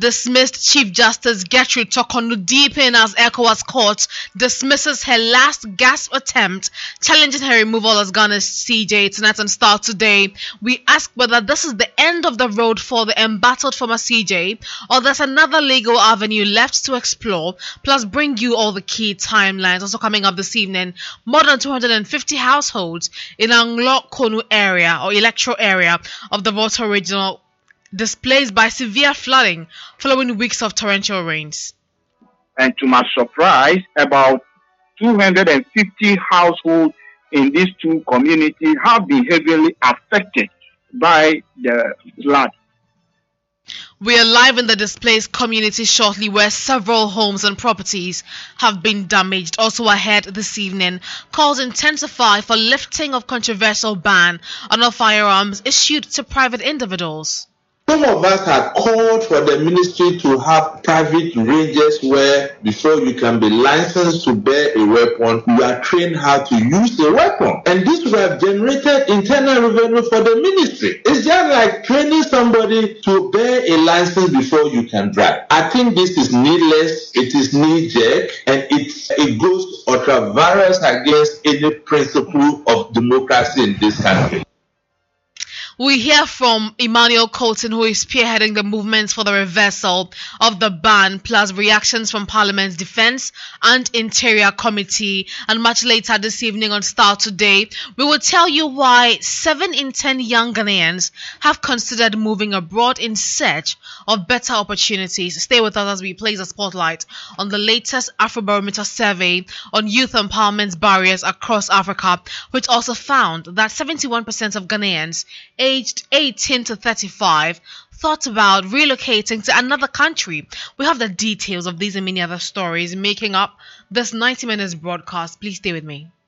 Dismissed Chief Justice Gertrude Torkornoo deepen as ECOWAS court dismisses her last gasp attempt, challenging her removal as Ghana's CJ. Tonight on Star Today, we ask whether this is the end of the road for the embattled former CJ, or there's another legal avenue left to explore, plus bring you all the key timelines. Also coming up this evening, more than 250 households in Anglo Konu area or electoral area of the Volta Regional displaced by severe flooding following weeks of torrential rains. And to my surprise, about 250 households in these two communities have been heavily affected by the flood. We are live in the displaced community shortly, where several homes and properties have been damaged. Also ahead this evening, calls intensify for lifting of controversial ban on all firearms issued to private individuals. Some of us had called for the ministry to have private ranges where before you can be licensed to bear a weapon, you are trained how to use a weapon. And this would have generated internal revenue for the ministry. It's just like training somebody to bear a license before you can drive. I think this is needless, it is knee-jerk, and it goes ultra-virus against any principle of democracy in this country. We hear from Emmanuel Colton, who is spearheading the movements for the reversal of the ban, plus reactions from Parliament's Defence and Interior Committee. And much later this evening on Star Today, we will tell you why 7 in 10 young Ghanaians have considered moving abroad in search of better opportunities. Stay with us as we place a spotlight on the latest Afrobarometer survey on youth empowerment barriers across Africa, which also found that 71% of Ghanaians aged 18 to 35 thought about relocating to another country. We have the details of these and many other stories making up this 90 minutes broadcast. Please stay with me.